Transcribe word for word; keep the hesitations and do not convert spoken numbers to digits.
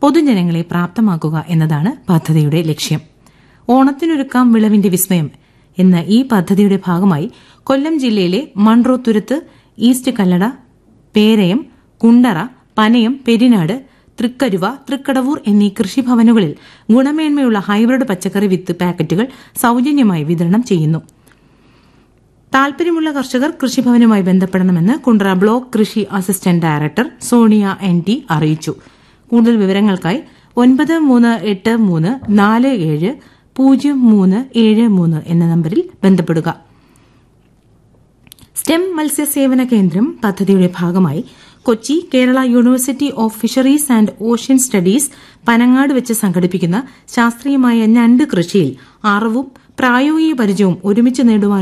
പൊതുജനങ്ങളെ പ്രാപ്തമാക്കുക എന്നതാണ് പദ്ധതിയുടെ ലക്ഷ്യം. ഓണത്തിനൊരുക്കാം വിളവിന്റെ വിസ്മയം എന്ന ഈ പദ്ധതിയുടെ ഭാഗമായി കൊല്ലം ജില്ലയിലെ മൺട്രോത്തുരുത്ത്, ഈസ്റ്റ് കല്ലട, പേരയം, കുണ്ടറ, പനയം, പെരിനാട്, തൃക്കരുവ, തൃക്കടവൂർ എന്നീ കൃഷിഭവനുകളിൽ ഗുണമേന്മയുള്ള ഹൈബ്രിഡ് പച്ചക്കറി വിത്ത് പാക്കറ്റുകൾ സൌജന്യമായി വിതരണം ചെയ്യുന്നു. താൽപര്യമുള്ള കർഷകർ കൃഷിഭവനുമായി ബന്ധപ്പെടണമെന്ന് കുണ്ടറ ബ്ലോക്ക് കൃഷി assistant director Sonia N T അറിയിച്ചു. കൂടുതൽ വിവരങ്ങൾക്കായി ഒൻപത് മൂന്ന് എട്ട് മൂന്ന് നാല് ഏഴ് പൂജ്യം മൂന്ന് ഏഴ് മൂന്ന് എന്ന നമ്പരിൽ ബന്ധപ്പെടുക. സ്റ്റെം മത്സ്യസേവന കേന്ദ്രം പദ്ധതിയുടെ ഭാഗമായി Kochi Kerala university of fisheries and ocean studies Panangad വെച്ച് സംഘടിപ്പിക്കുന്ന ശാസ്ത്രീയമായ ഞണ്ട് കൃഷിയിൽ അറിവും പ്രായോഗിക പരിചയവും ഒരുമിച്ച് നേടുവാൻ